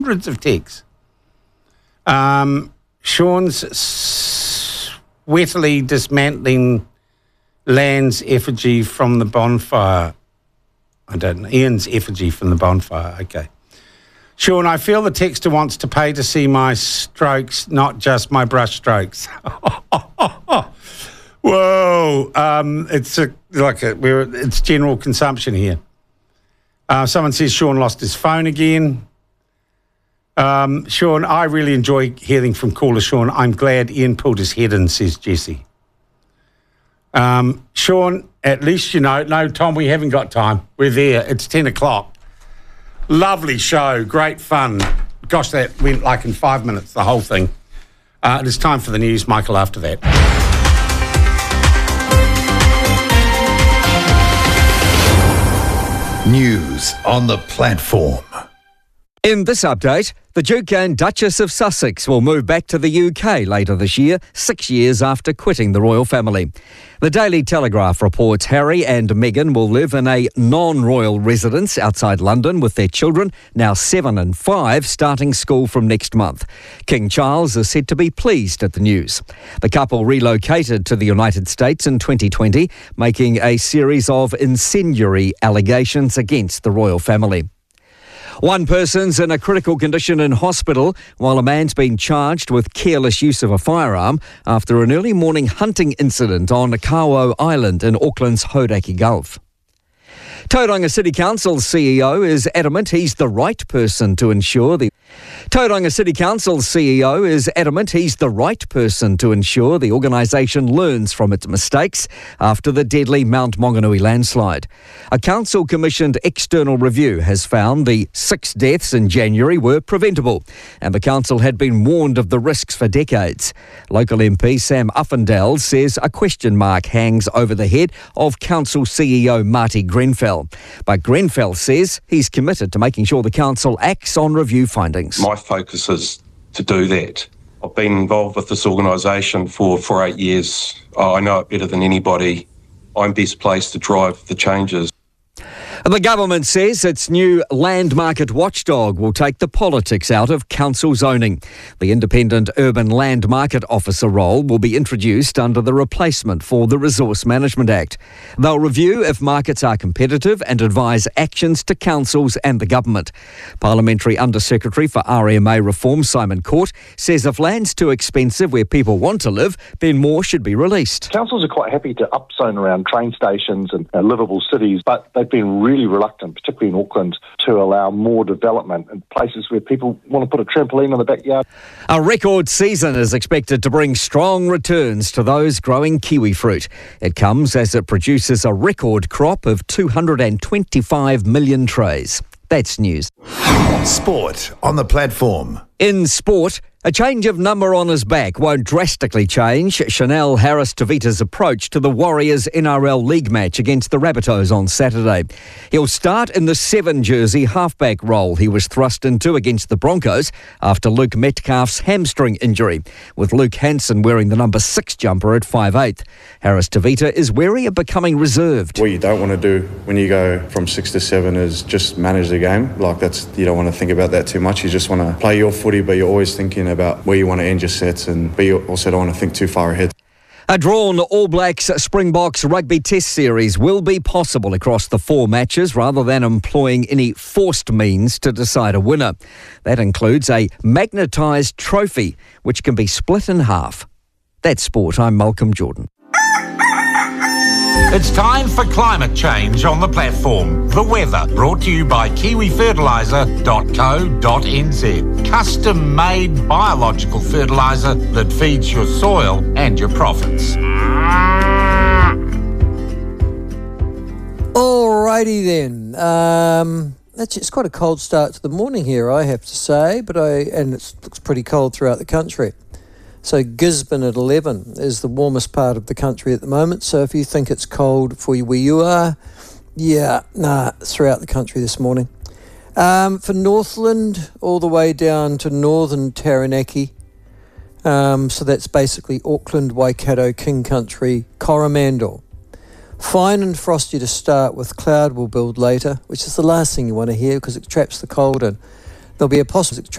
hundreds of texts. Sean's sweatily dismantling Land's effigy from the bonfire. I don't know. Ian's effigy from the bonfire. Okay. Sean, I feel the texter wants to pay to see my strokes, not just my brush strokes. Whoa. It's general consumption here. Someone says Sean lost his phone again. Sean, I really enjoy hearing from caller Sean. I'm glad Ian pulled his head in, says Jesse. Sean, at least you know. No, Tom, we haven't got time. We're there. It's 10 o'clock. Lovely show. Great fun. Gosh, that went like in 5 minutes, the whole thing. It is time for the news. Michael, after that. News on the platform. In this update, the Duke and Duchess of Sussex will move back to the UK later this year, 6 years after quitting the royal family. The Daily Telegraph reports Harry and Meghan will live in a non-royal residence outside London with their children, now 7 and 5, starting school from next month. King Charles is said to be pleased at the news. The couple relocated to the United States in 2020, making a series of incendiary allegations against the royal family. One person's in a critical condition in hospital while a man's been charged with careless use of a firearm after an early morning hunting incident on Kawo Island in Auckland's Hauraki Gulf. Tauranga City Council's CEO is adamant he's the right person to ensure the organisation learns from its mistakes after the deadly Mount Maunganui landslide. A council-commissioned external review has found the 6 deaths in January were preventable, and the council had been warned of the risks for decades. Local MP Sam Uffindell says a question mark hangs over the head of council CEO Marty Grenfell. But Grenfell says he's committed to making sure the council acts on review findings. My focus is to do that. I've been involved with this organisation for 8 years. I know it better than anybody. I'm best placed to drive the changes. The government says its new land market watchdog will take the politics out of council zoning. The independent urban land market officer role will be introduced under the replacement for the Resource Management Act. They'll review if markets are competitive and advise actions to councils and the government. Parliamentary Under-Secretary for RMA Reform Simon Court says if land's too expensive where people want to live, then more should be released. Councils are quite happy to upzone around train stations and livable cities, but they've been really reluctant, particularly in Auckland, to allow more development in places where people want to put a trampoline in the backyard. A record season is expected to bring strong returns to those growing kiwi fruit. It comes as it produces a record crop of 225 million trays. That's news. Sport on the platform. In sport, a change of number on his back won't drastically change Chanel Harris-Tavita's approach to the Warriors NRL League match against the Rabbitohs on Saturday. He'll start in the 7 jersey halfback role he was thrust into against the Broncos after Luke Metcalf's hamstring injury, with Luke Hansen wearing the number 6 jumper at 5'8". Harris-Tavita is wary of becoming reserved. What you don't want to do when you go from 6 to 7 is just manage the game. You don't want to think about that too much. You just want to play your footy, but you're always thinking about where you want to end your sets, but you also don't want to think too far ahead. A drawn All Blacks Springboks Rugby Test Series will be possible across the 4 matches rather than employing any forced means to decide a winner. That includes a magnetised trophy, which can be split in half. That's sport. I'm Malcolm Jordan. It's time for climate change on the platform. The weather brought to you by kiwifertiliser.co.nz. Custom-made biological fertiliser that feeds your soil and your profits. Alrighty then. It's quite a cold start to the morning here, I have to say, and it looks pretty cold throughout the country. So Gisborne at 11 is the warmest part of the country at the moment. So if you think it's cold for you where you are, throughout the country this morning. For Northland, all the way down to northern Taranaki. So that's basically Auckland, Waikato, King Country, Coromandel. Fine and frosty to start with. Cloud will build later, which is the last thing you want to hear because it traps the cold in. There'll be a possible